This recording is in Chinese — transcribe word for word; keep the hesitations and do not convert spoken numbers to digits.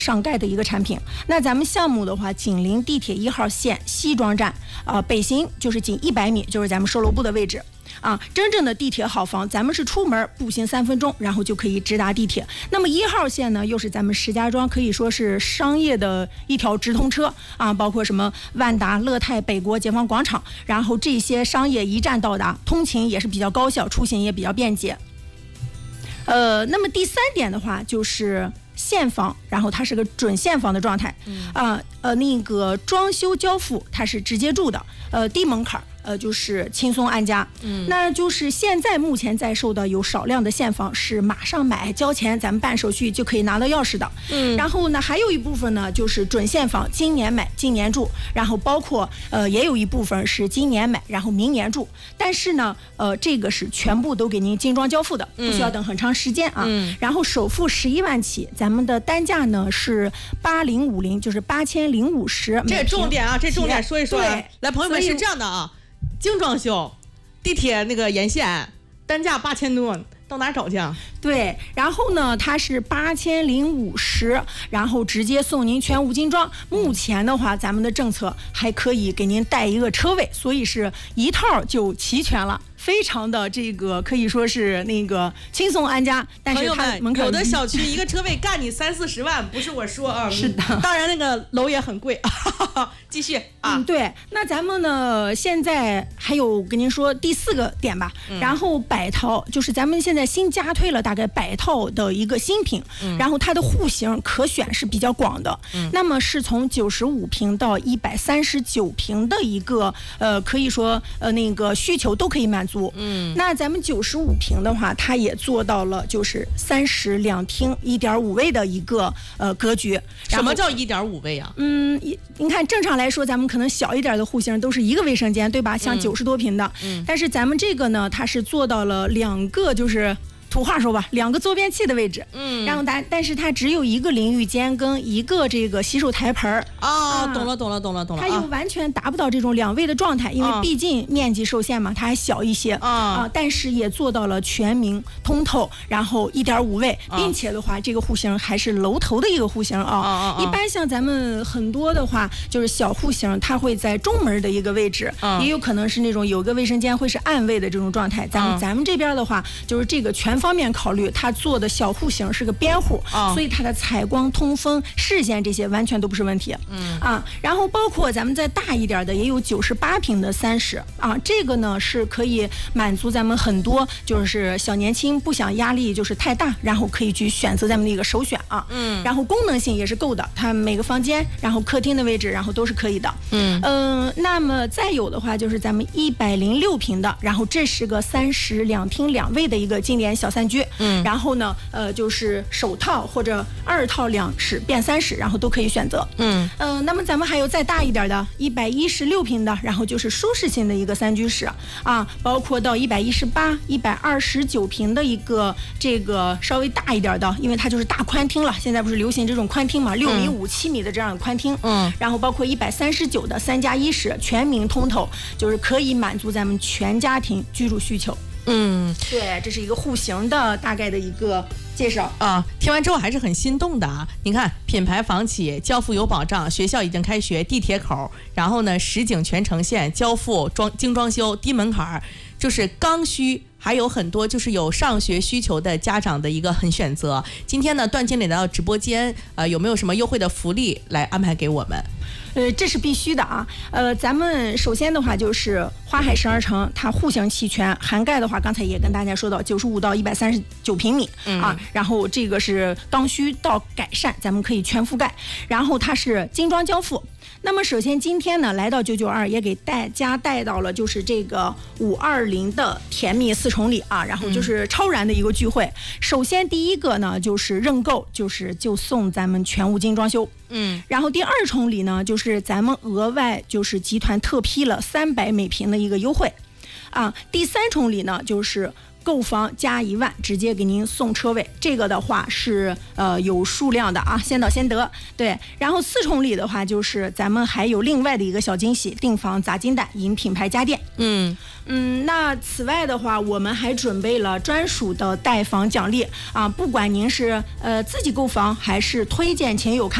上盖的一个产品。那咱们项目的话，紧邻地铁一号线西庄站，啊、呃，北行就是仅一百米，就是咱们售楼部的位置。啊，真正的地铁好房，咱们是出门步行三分钟，然后就可以直达地铁。那么一号线呢，又是咱们石家庄可以说是商业的一条直通车啊，包括什么万达、乐泰、北国、解放广场，然后这些商业一站到达，通勤也是比较高效，出行也比较便捷。呃，那么第三点的话就是现房，然后它是个准现房的状态，啊、呃，呃，那个装修交付它是直接住的，呃，低门槛。呃，就是轻松安家，嗯，那就是现在目前在售的有少量的现房是马上买交钱，咱们办手续就可以拿到钥匙的，嗯，然后呢，还有一部分呢就是准现房，今年买今年住，然后包括呃也有一部分是今年买，然后明年住，但是呢，呃，这个是全部都给您精装交付的，不需要等很长时间啊，嗯，然后首付十一万起，咱们的单价呢是八零五零，就是八千零五十， 这重点啊，这重点说一说， 对， 来，朋友们是这样的啊。精装修，地铁那个沿线，单价八千多，到哪找去啊？ 对，然后呢，它是八千零五十，然后直接送您全屋精装。目前的话，咱们的政策还可以给您带一个车位，所以是一套就齐全了。非常的这个可以说是那个轻松安家，但是它门槛有的小区一个车位干你三四十万，不是我说啊， 是的， 当然那个楼也很贵。继续啊， 嗯，对，那咱们呢现在还有跟您说第四个点吧，嗯、然后百套就是咱们现在新加推了大概百套的一个新品，嗯、然后它的户型可选是比较广的，嗯、那么是从九十五平到一百三十九平的一个呃可以说呃那个需求都可以满足。嗯，那咱们九十五平的话，它也做到了就是三室两厅一点五卫的一个呃格局。 什么叫一点五卫啊？ 嗯，您看正常来说，咱们可能小一点的户型都是一个卫生间，对吧？像九十多平的，嗯，但是咱们这个呢，它是做到了两个就是。土话说吧，两个坐便器的位置，嗯，然后但但是它只有一个淋浴间跟一个这个洗手台盆儿。 哦，懂了懂了懂了懂了。 它又完全达不到这种两卫的状态，因为毕竟面积受限嘛，它还小一些啊，但是也做到了全明通透，然后一点五卫，并且的话，这个户型还是楼头的一个户型啊。一般像咱们很多的话，就是小户型，它会在中门的一个位置，也有可能是那种有个卫生间会是暗卫的这种状态。咱们咱们这边的话，就是这个全方面考虑，它做的小户型是个边户，哦、所以它的采光、通风、视线这些完全都不是问题。嗯啊，然后包括咱们再大一点的，也有九十八平的三室啊，这个呢是可以满足咱们很多就是小年轻不想压力就是太大，然后可以去选择咱们的一个首选啊。嗯，然后功能性也是够的，它每个房间，然后客厅的位置，然后都是可以的。嗯嗯、呃，那么再有的话就是咱们一百零六平的，然后这是个三室两厅两卫的一个经典小三居。嗯，然后呢，呃，就是首套或者二套两室变三室，然后都可以选择。嗯嗯、呃，那么咱们还有再大一点的，一百一十六平的，然后就是舒适性的一个三居室啊，包括到一百一十八、一百二十九平的一个这个稍微大一点的，因为它就是大宽厅了。现在不是流行这种宽厅嘛，六米五、七米的这样的宽厅。嗯，然后包括一百三十九的三加一室，全明通透，就是可以满足咱们全家庭居住需求。嗯，对，这是一个户型的大概的一个介绍啊。听完之后还是很心动的啊！你看，品牌房企，交付有保障，学校已经开学，地铁口，然后呢，实景全呈现，交付装精装修，低门槛，就是刚需。还有很多就是有上学需求的家长的一个很选择。今天呢，段经理来到直播间，呃，有没有什么优惠的福利来安排给我们？ 呃，这是必须的啊。呃，咱们首先的话就是花海十二城，它户型齐全，涵盖的话，刚才也跟大家说到九十五到一百三十九平米、嗯、啊。然后这个是刚需到改善，咱们可以全覆盖。然后它是精装交付。那么首先今天呢来到九九二也给大家带到了就是这个五二零的甜蜜四重礼啊，然后就是超然的一个聚会、嗯、首先第一个呢就是认购就是就送咱们全屋精装修，嗯，然后第二重礼呢就是咱们额外就是集团特批了三百每平的一个优惠啊，第三重礼呢就是购房加一万，直接给您送车位。这个的话是呃有数量的啊，先到先得。对，然后四重礼的话，就是咱们还有另外的一个小惊喜，订房砸金蛋，赢品牌家电。 嗯嗯，那此外的话，我们还准备了专属的带房奖励啊，不管您是呃自己购房还是推荐前友看